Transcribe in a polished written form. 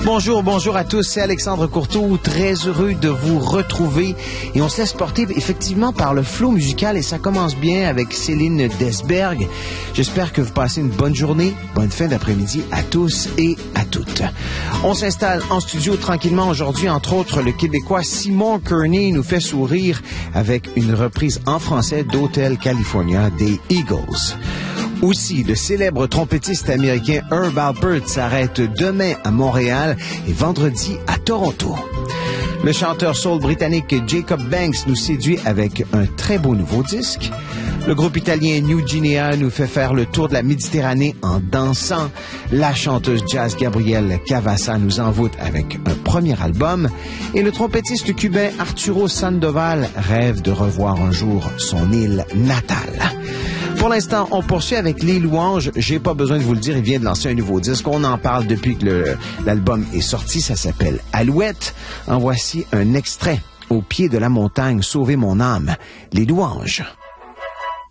Bonjour à tous, c'est Alexandre Courteau, très heureux de vous retrouver et on se laisse porter effectivement par le flow musical et ça commence bien avec Céline Desberg. J'espère que vous passez une bonne journée, bonne fin d'après-midi à tous et à toutes. On s'installe en studio tranquillement aujourd'hui, entre autres le Québécois Simon Kearney nous fait sourire avec une reprise en français d'Hotel California des Eagles. Aussi, le célèbre trompettiste américain Herb Alpert s'arrête demain à Montréal et vendredi à Toronto. Le chanteur soul britannique Jacob Banks nous séduit avec un très beau nouveau disque. Le groupe italien New Guinea nous fait faire le tour de la Méditerranée en dansant. La chanteuse jazz Gabrielle Cavassa nous envoûte avec un premier album. Et le trompettiste cubain Arturo Sandoval rêve de revoir un jour son île natale. Pour l'instant, on poursuit avec Les Louanges. J'ai pas besoin de vous le dire, il vient de lancer un nouveau disque. On en parle depuis que l'album est sorti. Ça s'appelle Alouette. En voici un extrait. Au pied de la montagne, sauver mon âme. Les Louanges.